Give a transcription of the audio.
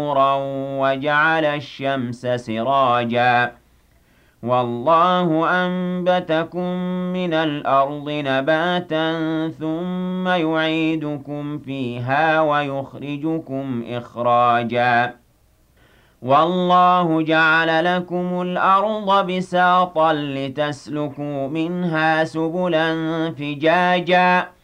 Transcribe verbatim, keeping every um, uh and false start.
نورا وجعل الشمس سراجا والله أنبتكم من الأرض نباتا ثم يعيدكم فيها ويخرجكم إخراجا والله جعل لكم الأرض بساطا لتسلكوا منها سبلا فجاجا